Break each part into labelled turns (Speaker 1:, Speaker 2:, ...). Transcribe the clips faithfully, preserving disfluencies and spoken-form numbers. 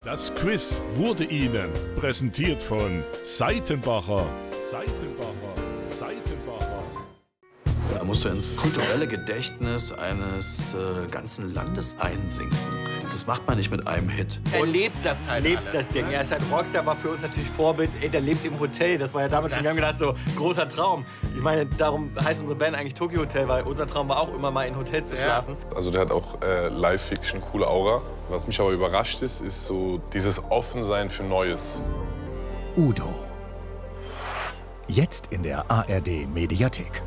Speaker 1: Das Quiz wurde Ihnen präsentiert von Seitenbacher. Seitenbacher. Seitenbacher.
Speaker 2: Da musst du ins kulturelle Gedächtnis eines äh, ganzen Landes einsinken. Das macht man nicht mit einem Hit.
Speaker 3: Er lebt das halt
Speaker 4: lebt
Speaker 3: alles,
Speaker 4: das Ding.
Speaker 3: ne?
Speaker 4: Er ist halt Rockstar, war für uns natürlich Vorbild. Ey, der lebt im Hotel. Das war ja damals schon, wir haben gedacht, so großer Traum. Ich meine, darum heißt unsere Band eigentlich Tokyo Hotel, weil unser Traum war auch immer mal in Hotel zu schlafen.
Speaker 5: Also der hat auch äh, Live-Fiction, coole Aura. Was mich aber überrascht ist, ist so dieses Offensein für Neues.
Speaker 6: Udo. Jetzt in der A R D Mediathek.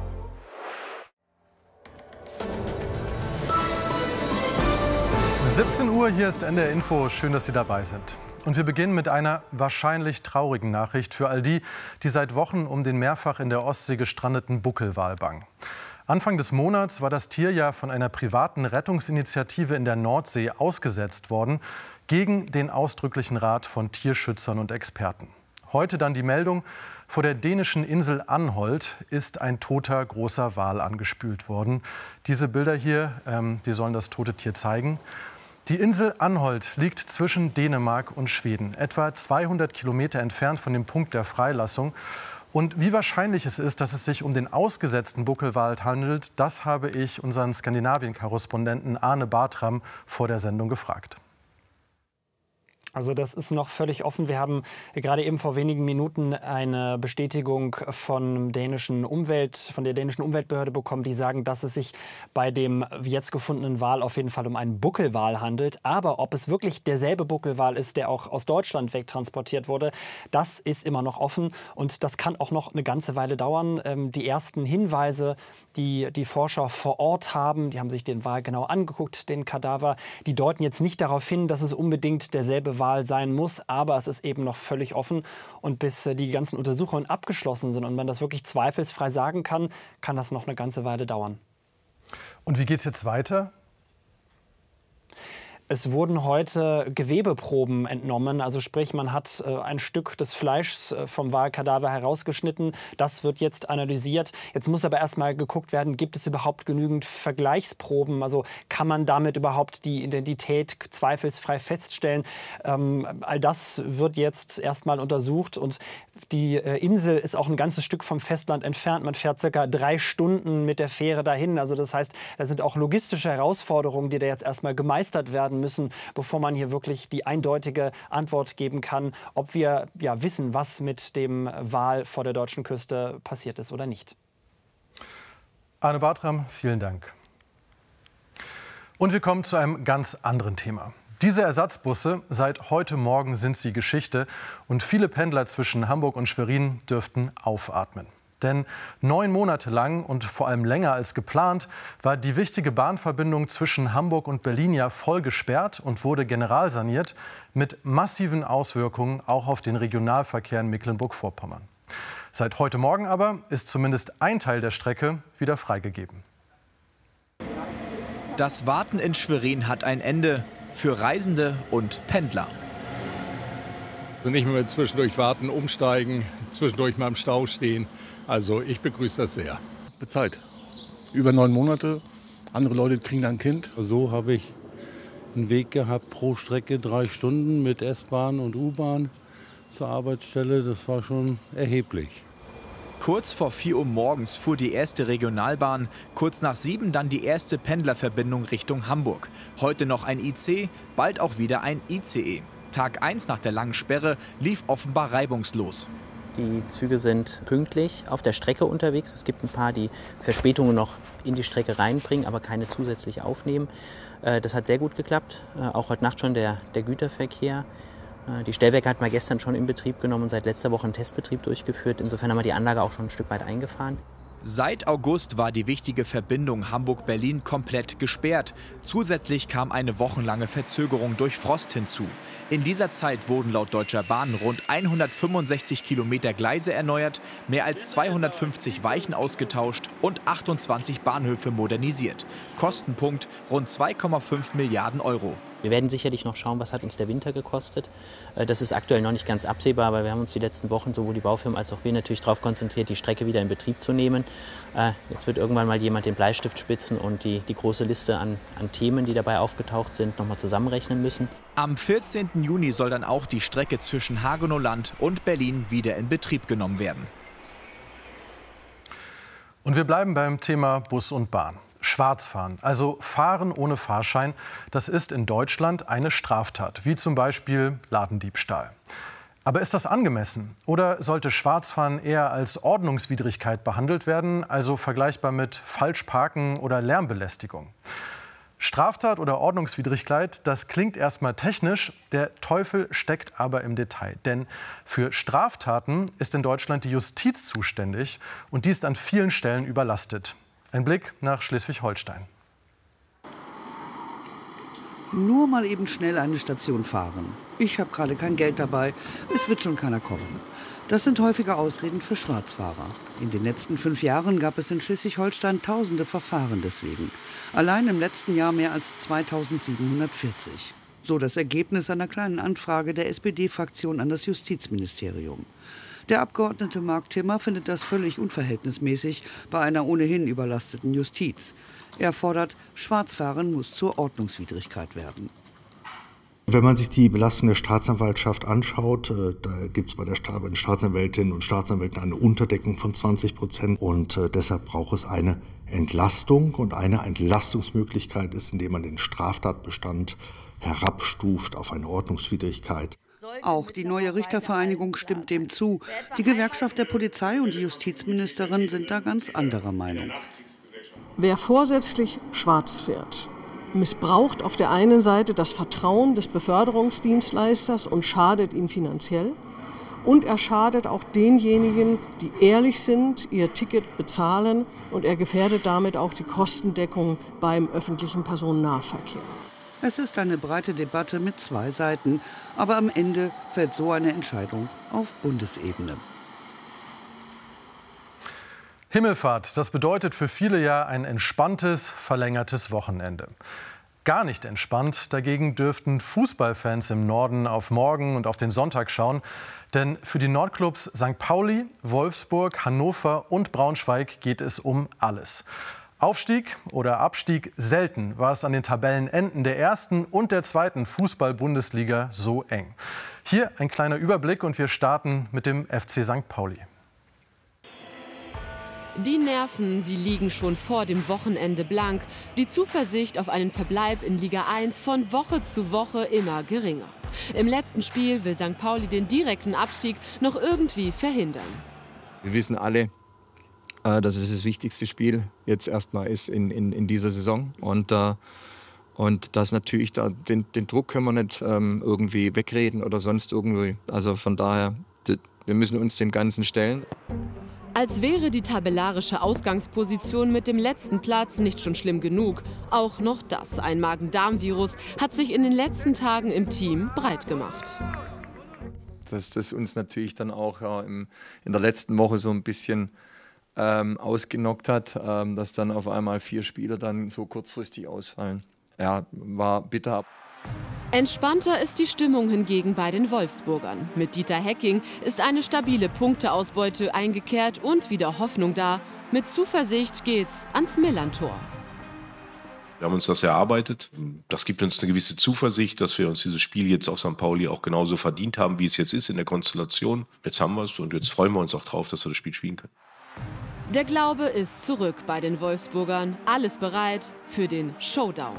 Speaker 7: siebzehn Uhr, hier ist Ende der Info. Schön, dass Sie dabei sind. Und wir beginnen mit einer wahrscheinlich traurigen Nachricht für all die, die seit Wochen um den mehrfach in der Ostsee gestrandeten Buckelwal bangen. Anfang des Monats war das Tier ja von einer privaten Rettungsinitiative in der Nordsee ausgesetzt worden, gegen den ausdrücklichen Rat von Tierschützern und Experten. Heute dann die Meldung, vor der dänischen Insel Anholt ist ein toter großer Wal angespült worden. Diese Bilder hier, ähm, wir sollen das tote Tier zeigen. Die Insel Anholt liegt zwischen Dänemark und Schweden, etwa zweihundert Kilometer entfernt von dem Punkt der Freilassung. Und wie wahrscheinlich es ist, dass es sich um den ausgesetzten Buckelwal handelt, das habe ich unseren Skandinavien-Korrespondenten Arne Bartram vor der Sendung gefragt.
Speaker 8: Also das ist noch völlig offen. Wir haben gerade eben vor wenigen Minuten eine Bestätigung von, dänischen Umwelt, von der dänischen Umweltbehörde bekommen, die sagen, dass es sich bei dem jetzt gefundenen Wal auf jeden Fall um einen Buckelwal handelt. Aber ob es wirklich derselbe Buckelwal ist, der auch aus Deutschland wegtransportiert wurde, das ist immer noch offen. Und das kann auch noch eine ganze Weile dauern. Ähm, die ersten Hinweise, die die Forscher vor Ort haben, die haben sich den Wal genau angeguckt, den Kadaver, die deuten jetzt nicht darauf hin, dass es unbedingt derselbe Wal sein muss, aber es ist eben noch völlig offen. Und bis die ganzen Untersuchungen abgeschlossen sind und man das wirklich zweifelsfrei sagen kann, kann das noch eine ganze Weile dauern.
Speaker 7: Und wie geht es jetzt weiter?
Speaker 8: Es wurden heute Gewebeproben entnommen, also sprich, man hat äh, ein Stück des Fleischs äh, vom Walkadaver herausgeschnitten. Das wird jetzt analysiert. Jetzt muss aber erst mal geguckt werden, gibt es überhaupt genügend Vergleichsproben? Also kann man damit überhaupt die Identität zweifelsfrei feststellen? Ähm, all das wird jetzt erst mal untersucht. Und die äh, Insel ist auch ein ganzes Stück vom Festland entfernt. Man fährt circa drei Stunden mit der Fähre dahin. Also das heißt, da sind auch logistische Herausforderungen, die da jetzt erst mal gemeistert werden müssen, bevor man hier wirklich die eindeutige Antwort geben kann, ob wir ja, wissen, was mit dem Wal vor der deutschen Küste passiert ist oder nicht.
Speaker 7: Arne Bartram, vielen Dank. Und wir kommen zu einem ganz anderen Thema. Diese Ersatzbusse, seit heute Morgen sind sie Geschichte und viele Pendler zwischen Hamburg und Schwerin dürften aufatmen. Denn neun Monate lang und vor allem länger als geplant war die wichtige Bahnverbindung zwischen Hamburg und Berlin ja voll gesperrt und wurde generalsaniert mit massiven Auswirkungen auch auf den Regionalverkehr in Mecklenburg-Vorpommern. Seit heute Morgen aber ist zumindest ein Teil der Strecke wieder freigegeben.
Speaker 9: Das Warten in Schwerin hat ein Ende für Reisende und Pendler.
Speaker 10: Also nicht mehr zwischendurch warten, umsteigen, zwischendurch mal im Stau stehen. Also ich begrüße das sehr.
Speaker 11: Bezahlt. Über neun Monate. Andere Leute kriegen dann ein Kind.
Speaker 12: So habe ich einen Weg gehabt pro Strecke drei Stunden mit S-Bahn und U-Bahn zur Arbeitsstelle. Das war schon erheblich.
Speaker 9: Kurz vor vier Uhr morgens fuhr die erste Regionalbahn, kurz nach sieben dann die erste Pendlerverbindung Richtung Hamburg. Heute noch ein I C, bald auch wieder ein I C E. Tag eins nach der langen Sperre lief offenbar reibungslos.
Speaker 13: Die Züge sind pünktlich auf der Strecke unterwegs. Es gibt ein paar, die Verspätungen noch in die Strecke reinbringen, aber keine zusätzlich aufnehmen. Das hat sehr gut geklappt. Auch heute Nacht schon der, der Güterverkehr. Die Stellwerke hat man gestern schon in Betrieb genommen und seit letzter Woche einen Testbetrieb durchgeführt. Insofern haben wir die Anlage auch schon ein Stück weit eingefahren.
Speaker 9: Seit August war die wichtige Verbindung Hamburg-Berlin komplett gesperrt. Zusätzlich kam eine wochenlange Verzögerung durch Frost hinzu. In dieser Zeit wurden laut Deutscher Bahn rund hundertfünfundsechzig Kilometer Gleise erneuert, mehr als zweihundertfünfzig Weichen ausgetauscht und achtundzwanzig Bahnhöfe modernisiert. Kostenpunkt rund zwei Komma fünf Milliarden Euro.
Speaker 13: Wir werden sicherlich noch schauen, was hat uns der Winter gekostet. Das ist aktuell noch nicht ganz absehbar, aber wir haben uns die letzten Wochen, sowohl die Baufirmen als auch wir, natürlich darauf konzentriert, die Strecke wieder in Betrieb zu nehmen. Jetzt wird irgendwann mal jemand den Bleistift spitzen und die, die große Liste an, an Themen, die dabei aufgetaucht sind, noch mal zusammenrechnen müssen.
Speaker 9: Am vierzehnten Juni soll dann auch die Strecke zwischen Hagenow-Land und Berlin wieder in Betrieb genommen werden.
Speaker 7: Und wir bleiben beim Thema Bus und Bahn. Schwarzfahren, also Fahren ohne Fahrschein, das ist in Deutschland eine Straftat, wie zum Beispiel Ladendiebstahl. Aber ist das angemessen? Oder sollte Schwarzfahren eher als Ordnungswidrigkeit behandelt werden, also vergleichbar mit Falschparken oder Lärmbelästigung? Straftat oder Ordnungswidrigkeit, das klingt erstmal technisch, der Teufel steckt aber im Detail. Denn für Straftaten ist in Deutschland die Justiz zuständig und die ist an vielen Stellen überlastet. Ein Blick nach Schleswig-Holstein.
Speaker 3: Nur mal eben schnell eine Station fahren. Ich habe gerade kein Geld dabei, es wird schon keiner kommen. Das sind häufige Ausreden für Schwarzfahrer. In den letzten fünf Jahren gab es in Schleswig-Holstein tausende Verfahren deswegen. Allein im letzten Jahr mehr als zweitausendsiebenhundertvierzig. So das Ergebnis einer kleinen Anfrage der S P D-Fraktion an das Justizministerium. Der Abgeordnete Marc Timmer findet das völlig unverhältnismäßig bei einer ohnehin überlasteten Justiz. Er fordert, Schwarzfahren muss zur Ordnungswidrigkeit werden.
Speaker 14: Wenn man sich die Belastung der Staatsanwaltschaft anschaut, da gibt es bei, bei den Staatsanwältinnen und Staatsanwälten eine Unterdeckung von zwanzig Prozent. Und äh, deshalb braucht es eine Entlastung. Und eine Entlastungsmöglichkeit ist, indem man den Straftatbestand herabstuft auf eine Ordnungswidrigkeit.
Speaker 3: Auch die neue Richtervereinigung stimmt dem zu. Die Gewerkschaft der Polizei und die Justizministerin sind da ganz anderer Meinung.
Speaker 15: Wer vorsätzlich schwarz fährt, missbraucht auf der einen Seite das Vertrauen des Beförderungsdienstleisters und schadet ihm finanziell. Und er schadet auch denjenigen, die ehrlich sind, ihr Ticket bezahlen. Und er gefährdet damit auch die Kostendeckung beim öffentlichen Personennahverkehr.
Speaker 3: Es ist eine breite Debatte mit zwei Seiten. Aber am Ende fällt so eine Entscheidung auf Bundesebene.
Speaker 7: Himmelfahrt, das bedeutet für viele ja ein entspanntes, verlängertes Wochenende. Gar nicht entspannt dagegen dürften Fußballfans im Norden auf morgen und auf den Sonntag schauen. Denn für die Nordclubs Sankt Pauli, Wolfsburg, Hannover und Braunschweig geht es um alles. Aufstieg oder Abstieg, selten war es an den Tabellenenden der ersten und der zweiten Fußball-Bundesliga so eng. Hier ein kleiner Überblick und wir starten mit dem F C Sankt Pauli.
Speaker 16: Die Nerven, sie liegen schon vor dem Wochenende blank. Die Zuversicht auf einen Verbleib in Liga eins von Woche zu Woche immer geringer. Im letzten Spiel will Sankt Pauli den direkten Abstieg noch irgendwie verhindern.
Speaker 17: Wir wissen alle, dass es das wichtigste Spiel jetzt erstmal ist in, in, in dieser Saison. Und, äh, und das natürlich, da, den, den Druck können wir nicht ähm, irgendwie wegreden oder sonst irgendwie. Also von daher, wir müssen uns dem Ganzen stellen.
Speaker 16: Als wäre die tabellarische Ausgangsposition mit dem letzten Platz nicht schon schlimm genug. Auch noch das, ein Magen-Darm-Virus, hat sich in den letzten Tagen im Team breit gemacht.
Speaker 17: Dass das uns natürlich dann auch ja, im, in der letzten Woche so ein bisschen ähm, ausgenockt hat, ähm, dass dann auf einmal vier Spieler dann so kurzfristig ausfallen. Ja, war bitter.
Speaker 16: Entspannter ist die Stimmung hingegen bei den Wolfsburgern. Mit Dieter Hecking ist eine stabile Punkteausbeute eingekehrt und wieder Hoffnung da. Mit Zuversicht geht's ans Millerntor.
Speaker 18: Wir haben uns das erarbeitet. Das gibt uns eine gewisse Zuversicht, dass wir uns dieses Spiel jetzt auf Sankt Pauli auch genauso verdient haben, wie es jetzt ist in der Konstellation. Jetzt haben wir es und jetzt freuen wir uns auch drauf, dass wir das Spiel spielen können.
Speaker 16: Der Glaube ist zurück bei den Wolfsburgern. Alles bereit für den Showdown.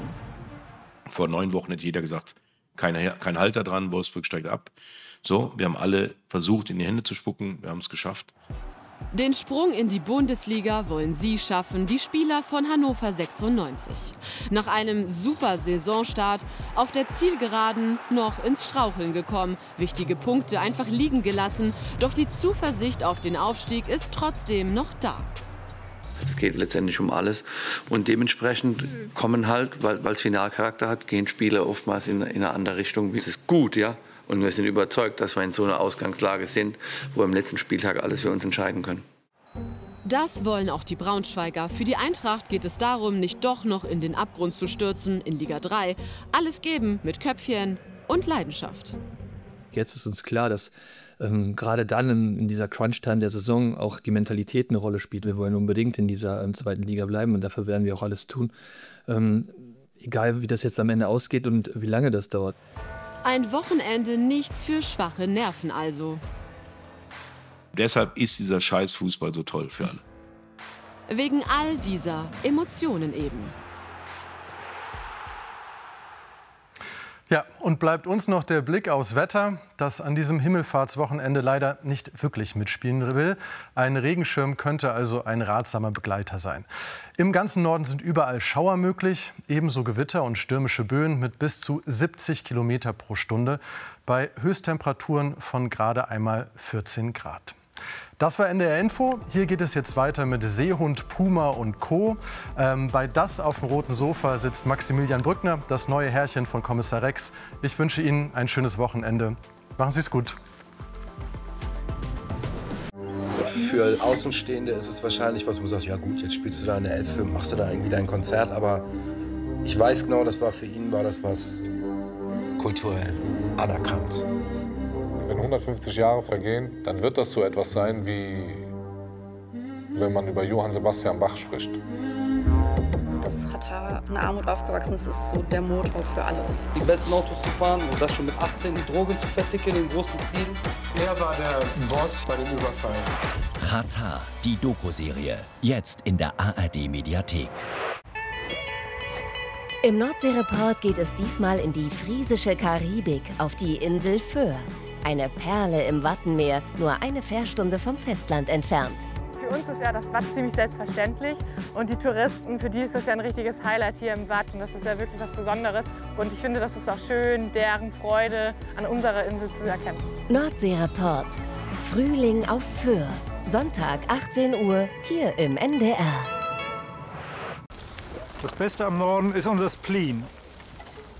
Speaker 18: Vor neun Wochen hätte jeder gesagt, kein, kein Halter dran, Wolfsburg steigt ab. So, wir haben alle versucht, in die Hände zu spucken. Wir haben es geschafft.
Speaker 16: Den Sprung in die Bundesliga wollen sie schaffen, die Spieler von Hannover sechsundneunzig. Nach einem super Saisonstart auf der Zielgeraden noch ins Straucheln gekommen. Wichtige Punkte einfach liegen gelassen. Doch die Zuversicht auf den Aufstieg ist trotzdem noch da.
Speaker 19: Es geht letztendlich um alles und dementsprechend kommen halt, weil es Finalcharakter hat, gehen Spiele oftmals in, in eine andere Richtung. Es ist gut, ja, und wir sind überzeugt, dass wir in so einer Ausgangslage sind, wo wir am letzten Spieltag alles für uns entscheiden können.
Speaker 16: Das wollen auch die Braunschweiger. Für die Eintracht geht es darum, nicht doch noch in den Abgrund zu stürzen in Liga drei. Alles geben mit Köpfchen und Leidenschaft.
Speaker 20: Jetzt ist uns klar, dass ähm, gerade dann in, in dieser Crunch-Time der Saison auch die Mentalität eine Rolle spielt. Wir wollen unbedingt in dieser ähm, zweiten Liga bleiben und dafür werden wir auch alles tun. Ähm, egal, wie das jetzt am Ende ausgeht und wie lange das dauert.
Speaker 16: Ein Wochenende nichts für schwache Nerven also.
Speaker 18: Deshalb ist dieser Scheißfußball so toll für alle.
Speaker 16: Wegen all dieser Emotionen eben.
Speaker 7: Ja, und bleibt uns noch der Blick aufs Wetter, das an diesem Himmelfahrtswochenende leider nicht wirklich mitspielen will. Ein Regenschirm könnte also ein ratsamer Begleiter sein. Im ganzen Norden sind überall Schauer möglich, ebenso Gewitter und stürmische Böen mit bis zu siebzig Kilometer pro Stunde bei Höchsttemperaturen von gerade einmal vierzehn Grad. Das war N D R Info. Hier geht es jetzt weiter mit Seehund, Puma und Co. Ähm, bei Das auf dem roten Sofa sitzt Maximilian Brückner, das neue Herrchen von Kommissar Rex. Ich wünsche Ihnen ein schönes Wochenende. Machen Sie es gut.
Speaker 21: Für Außenstehende ist es wahrscheinlich was, wo man sagt, ja gut, jetzt spielst du da eine Elfe, machst du da irgendwie dein Konzert. Aber ich weiß genau, das war für ihn war das was kulturell anerkannt.
Speaker 5: Wenn hundertfünfzig Jahre vergehen, dann wird das so etwas sein, wie wenn man über Johann Sebastian Bach spricht.
Speaker 22: Das hat er in Armut aufgewachsen, das ist so der Motor für alles.
Speaker 23: Die besten Autos zu fahren und das schon mit achtzehn, die Drogen zu verticken im großen Stil.
Speaker 21: Er war der Boss bei dem Überfall.
Speaker 24: Rata, die Doku-Serie, jetzt in der A R D-Mediathek.
Speaker 25: Im Nordsee-Report geht es diesmal in die friesische Karibik, auf die Insel Föhr. Eine Perle im Wattenmeer, nur eine Fährstunde vom Festland entfernt.
Speaker 26: Für uns ist ja das Watt ziemlich selbstverständlich und die Touristen, für die ist das ja ein richtiges Highlight hier im Watt und das ist ja wirklich was Besonderes. Und ich finde, das ist auch schön, deren Freude an unserer Insel zu erkennen.
Speaker 25: Nordsee-Report. Frühling auf Föhr. Sonntag achtzehn Uhr hier im N D R.
Speaker 27: Das Beste am Norden ist unser Spleen.